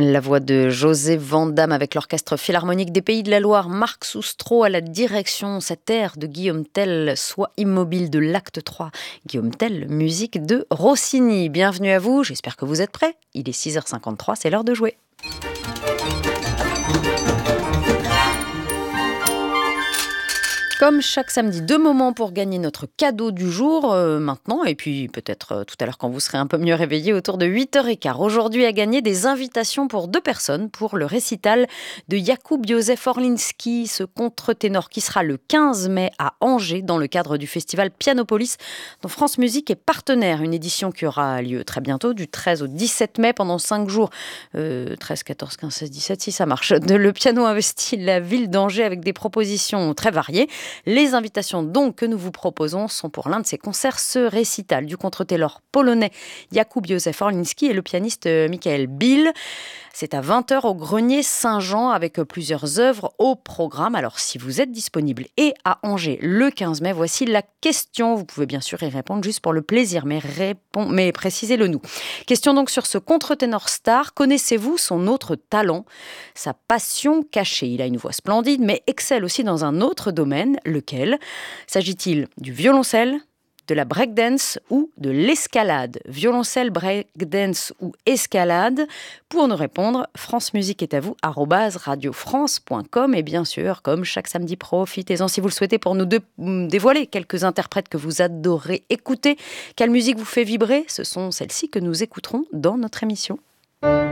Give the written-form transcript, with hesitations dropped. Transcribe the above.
La voix de José Van Damme avec l'Orchestre Philharmonique des Pays de la Loire, Marc Soustreau à la direction, cette air de Guillaume Tell, Sois immobile de l'acte 3. Guillaume Tell, musique de Rossini. Bienvenue à vous, j'espère que vous êtes prêts. Il est 6h53, c'est l'heure de jouer. Comme chaque samedi, 2 moments pour gagner notre cadeau du jour maintenant et puis peut-être tout à l'heure quand vous serez un peu mieux réveillés autour de 8h15. Aujourd'hui à gagner des invitations pour 2 personnes pour le récital de Jakub Józef Orliński, ce contre-ténor qui sera le 15 mai à Angers dans le cadre du festival Pianopolis dont France Musique est partenaire. Une édition qui aura lieu très bientôt du 13 au 17 mai pendant 5 jours. 13, 14, 15, 16, 17, si ça marche. Le piano investit la ville d'Angers avec des propositions très variées. Les invitations donc que nous vous proposons sont pour l'un de ces concerts, ce récital du contre-ténor polonais Jakub Józef Orliński et le pianiste Michael Bill. C'est à 20h au Grenier Saint-Jean avec plusieurs œuvres au programme. Alors si vous êtes disponible et à Angers le 15 mai, voici la question. Vous pouvez bien sûr y répondre juste pour le plaisir, mais précisez-le nous. Question donc sur ce contre-ténor star. Connaissez-vous son autre talent, sa passion cachée? Il a une voix splendide mais excelle aussi dans un autre domaine. Lequel? S'agit-il du violoncelle, de la breakdance ou de l'escalade? Violoncelle, breakdance ou escalade? Pour nous répondre, France Musique est à vous, @radiofrance.com. Et bien sûr, comme chaque samedi, profitez-en si vous le souhaitez pour nous dévoiler quelques interprètes que vous adorez écouter. Quelle musique vous fait vibrer? Ce sont celles-ci que nous écouterons dans notre émission.